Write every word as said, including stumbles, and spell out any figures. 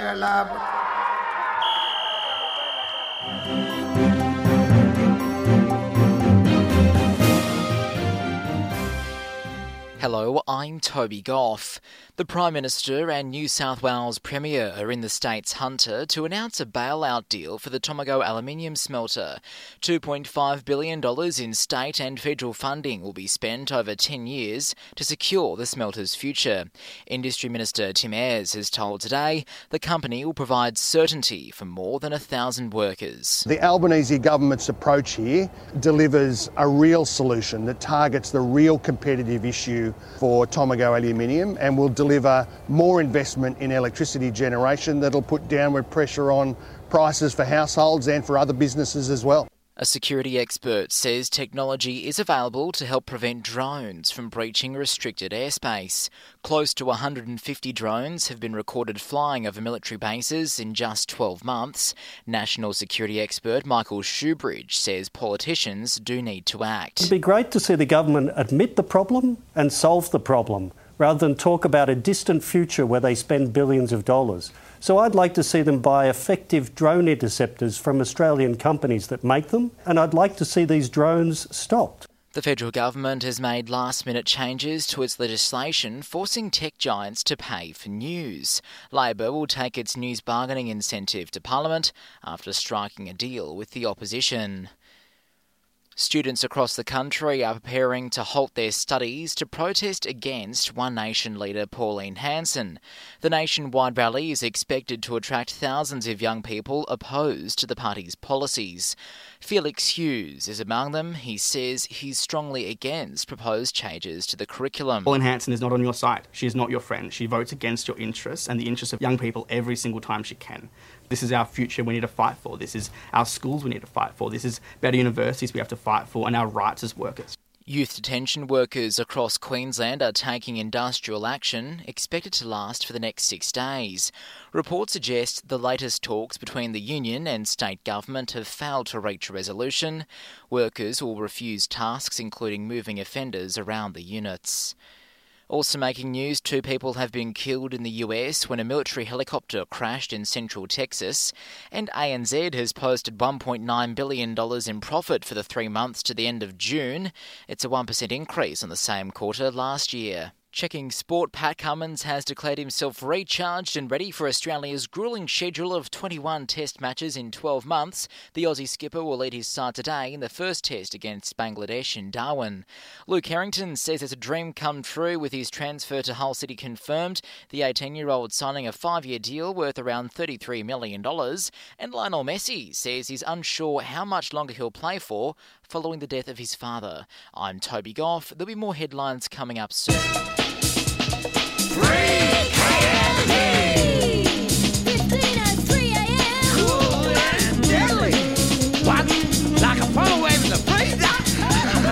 Hello, I'm Toby Goff. The Prime Minister and New South Wales Premier are in the state's Hunter to announce a bailout deal for the Tomago aluminium smelter. two point five billion dollars in state and federal funding will be spent over ten years to secure the smelter's future. Industry Minister Tim Ayres has told Today the company will provide certainty for more than a thousand workers. The Albanese government's approach here delivers a real solution that targets the real competitive issue for Tomago aluminium and will deliver more investment in electricity generation that'll put downward pressure on prices for households and for other businesses as well. A security expert says technology is available to help prevent drones from breaching restricted airspace. Close to one hundred fifty drones have been recorded flying over military bases in just twelve months. National security expert Michael Shoebridge says politicians do need to act. It'd be great to see the government admit the problem and solve the problem, rather than talk about a distant future where they spend billions of dollars. So I'd like to see them buy effective drone interceptors from Australian companies that make them, and I'd like to see these drones stopped. The federal government has made last-minute changes to its legislation, forcing tech giants to pay for news. Labor will take its news bargaining incentive to Parliament after striking a deal with the opposition. Students across the country are preparing to halt their studies to protest against One Nation leader Pauline Hanson. The nationwide rally is expected to attract thousands of young people opposed to the party's policies. Felix Hughes is among them. He says he's strongly against proposed changes to the curriculum. Pauline Hanson is not on your side. She is not your friend. She votes against your interests and the interests of young people every single time she can. This is our future we need to fight for. This is our schools we need to fight for. This is better universities we have to fight for, and our rights as workers. Youth detention workers across Queensland are taking industrial action, expected to last for the next six days. Reports suggest the latest talks between the union and state government have failed to reach a resolution. Workers will refuse tasks including moving offenders around the units. Also making news, two people have been killed in the U S when a military helicopter crashed in central Texas, and A N Z has posted one point nine billion dollars in profit for the three months to the end of June. It's a one percent increase on the same quarter last year. Checking sport, Pat Cummins has declared himself recharged and ready for Australia's gruelling schedule of twenty-one test matches in twelve months. The Aussie skipper will lead his side today in the first test against Bangladesh in Darwin. Luke Harrington says it's a dream come true with his transfer to Hull City confirmed, the eighteen-year-old signing a five-year deal worth around thirty-three million dollars. And Lionel Messi says he's unsure how much longer he'll play for following the death of his father. I'm Toby Goff. There'll be more headlines coming up soon. Free!